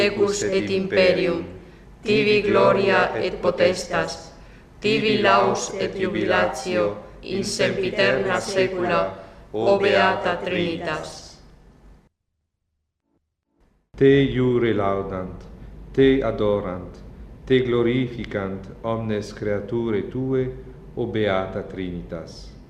secus et imperium, tibi gloria et potestas, tibi laus et jubilatio, in sempiterna saecula, o beata Trinitas. Te iure laudant, te adorant, te glorificant omnes creaturae tue, o beata Trinitas.